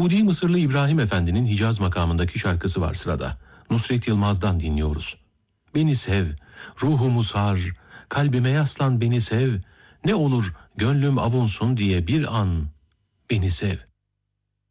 Yahudi Mısırlı İbrahim Efendi'nin Hicaz makamındaki şarkısı var sırada. Nusret Yılmaz'dan dinliyoruz. Beni sev, ruhumu sar, kalbime yaslan beni sev, ne olur gönlüm avunsun diye bir an beni sev.